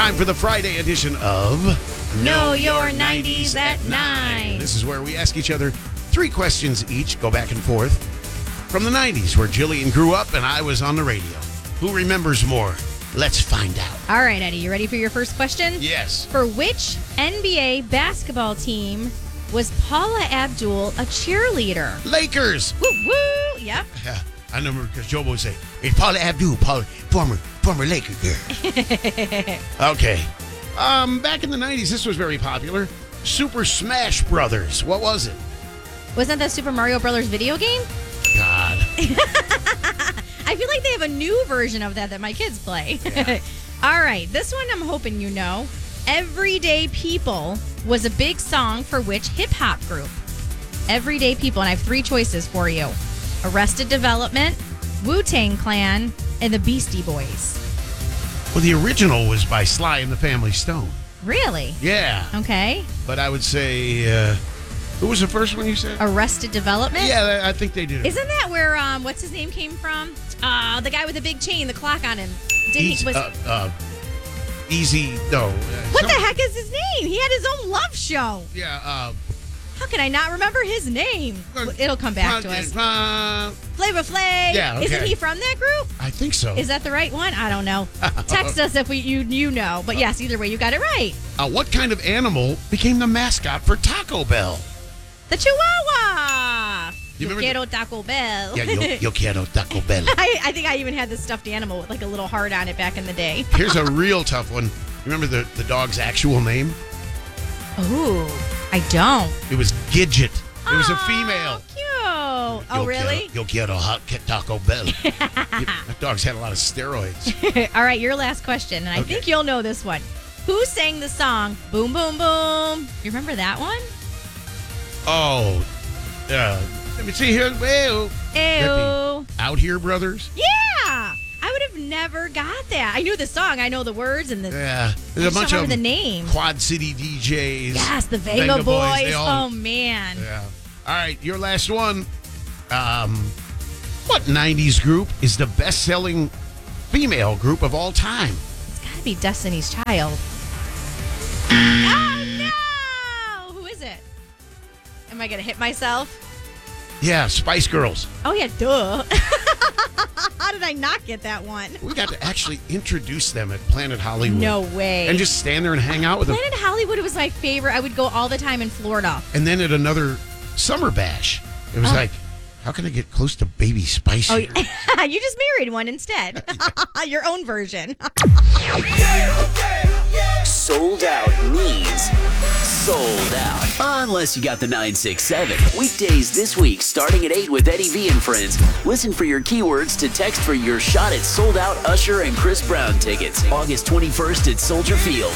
Time for the Friday edition of Know Your 90s at 9. This is where we ask each other 3 questions each, go back and forth, from the 90s, where Jillian grew up and I was on the radio. Who remembers more? Let's find out. All right, Eddie, you ready for your first question? Yes. For which NBA basketball team was Paula Abdul a cheerleader? Lakers. Woo woo! Yep. Yeah, I remember because Joe would say, it's Paula Abdul, former Laker girl. Okay. Back in the 90s, this was very popular. Super Smash Brothers. What was it? Wasn't that the Super Mario Brothers video game? God. I feel like they have a new version of that my kids play. Yeah. All right, this one I'm hoping you know. Everyday People was a big song for which hip-hop group? Everyday People, and I have 3 choices for you. Arrested Development, Wu-Tang Clan, and the Beastie Boys. Well, the original was by Sly and the Family Stone. Really? Yeah. Okay. But I would say, who was the first one you said? Arrested Development? Yeah, I think they did. Isn't that where, what's his name came from? The guy with the big chain, the clock on him. Easy, no. What the heck is his name? He had his own love show. Yeah, How can I not remember his name? It'll come back to us. Flavor Flav. Yeah, okay. Isn't he from that group? I think so. Is that the right one? I don't know. Text us if you know. But yes, either way, you got it right. What kind of animal became the mascot for Taco Bell? The Chihuahua. You remember Quiero Taco Bell. Yeah, yo quiero Taco Bell. I think I even had the stuffed animal with like a little heart on it back in the day. Here's a real tough one. You remember the dog's actual name? Ooh, I don't. It was Gidget. It was a female. Cute. Oh, really? Yo quiero Taco Bell. That dog's had a lot of steroids. All right, your last question, and I think you'll know this one. Who sang the song Boom Boom Boom? You remember that one? Oh, let me see here. Well, Ew. Out Here Brothers? Yeah. I would have never got that. I knew the song. I know the words and the. Yeah. I There's a just bunch don't of remember the name. Quad City DJs. Yes, the Vega Boys. They all, Oh, man. Yeah. All right, your last one. What 90s group is the best-selling female group of all time? It's got to be Destiny's Child. Oh, no! Who is it? Am I going to hit myself? Yeah, Spice Girls. Oh, yeah, duh. How did I not get that one? We got to actually introduce them at Planet Hollywood. No way. And just stand there and hang out with them. Planet Hollywood was my favorite. I would go all the time in Florida. And then at another summer bash, it was like, how can I get close to Baby Spice here? Oh, you just married one instead. Your own version. Sold out means sold out. Unless you got the 967. Weekdays this week starting at 8 with Eddie V and friends. Listen for your keywords to text for your shot at Sold Out Usher and Chris Brown tickets. August 21st at Soldier Field.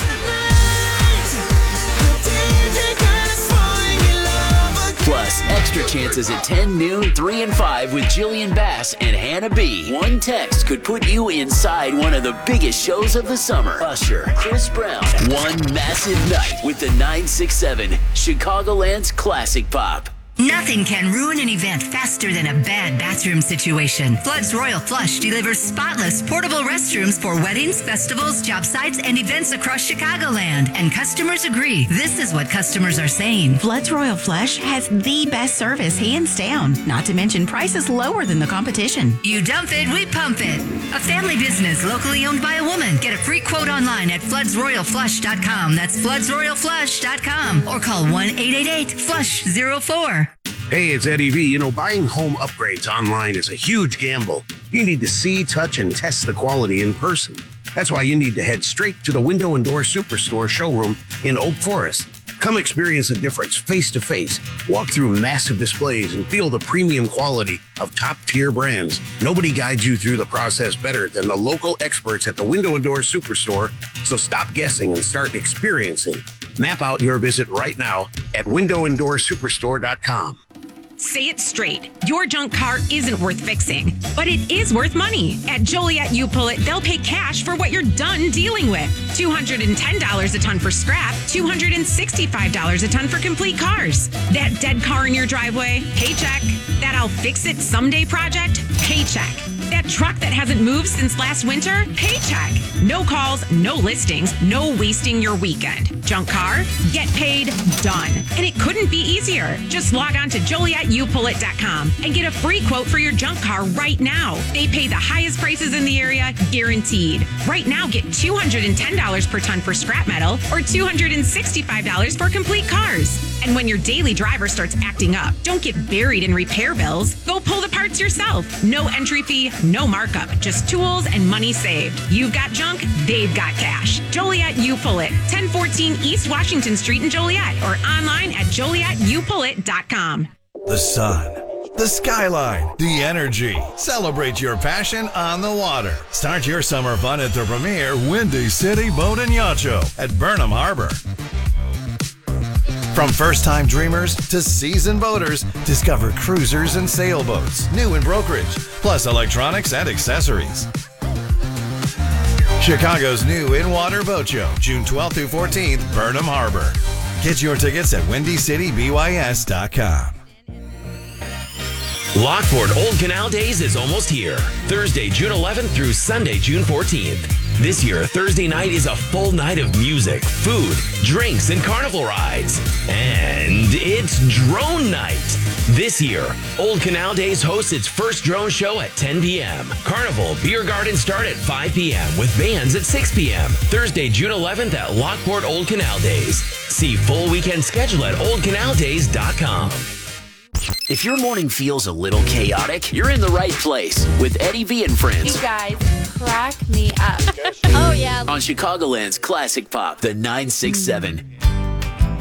Plus, extra chances at 10, noon, 3, and 5 with Jillian Bass and Hannah B. One text could put you inside one of the biggest shows of the summer. Usher, Chris Brown. One massive night with the 967, Chicagoland's classic pop. Nothing can ruin an event faster than a bad bathroom situation. Flood's Royal Flush delivers spotless, portable restrooms for weddings, festivals, job sites, and events across Chicagoland. And customers agree. This is what customers are saying. Flood's Royal Flush has the best service, hands down. Not to mention prices lower than the competition. You dump it, we pump it. A family business locally owned by a woman. Get a free quote online at floodsroyalflush.com. That's floodsroyalflush.com. Or call 1-888-FLUSH-04. Hey, it's Eddie V. You know, buying home upgrades online is a huge gamble. You need to see, touch, and test the quality in person. That's why you need to head straight to the Window and Door Superstore showroom in Oak Forest. Come experience the difference face to face. Walk through massive displays and feel the premium quality of top-tier brands. Nobody guides you through the process better than the local experts at the Window and Door Superstore. So stop guessing and start experiencing. Map out your visit right now at windowanddoorsuperstore.com. Say it straight. Your junk car isn't worth fixing, but it is worth money. At Joliet You Pull It, they'll pay cash for what you're done dealing with. $210 a ton for scrap, $265 a ton for complete cars. That dead car in your driveway, paycheck. That I'll fix it someday project, paycheck. That truck that hasn't moved since last winter, paycheck. No No calls, no listings, no wasting your weekend. Junk car? Get paid, done. And it couldn't be easier. Just log on to JolietUPullIt.com and get a free quote for your junk car right now. They pay the highest prices in the area, guaranteed. Right now, get $210 per ton for scrap metal or $265 for complete cars. And when your daily driver starts acting up, don't get buried in repair bills. Go pull the parts yourself. No entry fee, no markup, just tools and money saved. You've got junk, they've got cash. Joliet You Pull It, 1014 East Washington Street in Joliet, or online at JolietUPullIt.com. The sun, the skyline, the energy. Celebrate your passion on the water. Start your summer fun at the premier Windy City Boat and Yacht Show at Burnham Harbor. From first-time dreamers to seasoned boaters, discover cruisers and sailboats, new in brokerage, plus electronics and accessories. Chicago's new in-water boat show, June 12th through 14th, Burnham Harbor. Get your tickets at WindyCityBYS.com. Lockport Old Canal Days is almost here. Thursday, June 11th through Sunday, June 14th. This year, Thursday night is a full night of music, food, drinks, and carnival rides. And it's drone night. This year, Old Canal Days hosts its first drone show at 10 p.m. Carnival Beer Garden start at 5 p.m. with bands at 6 p.m. Thursday, June 11th at Lockport Old Canal Days. See full weekend schedule at oldcanaldays.com. If your morning feels a little chaotic, you're in the right place with Eddie V and Friends. You guys crack me up. Oh, yeah. On Chicagoland's Classic Pop, the 967.